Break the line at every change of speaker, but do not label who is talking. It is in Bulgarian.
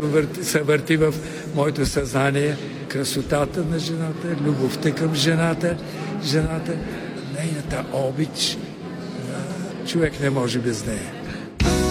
се върти в моето съзнание красотата на жената, любовта към жената, нейната обич. Човек не може без нея.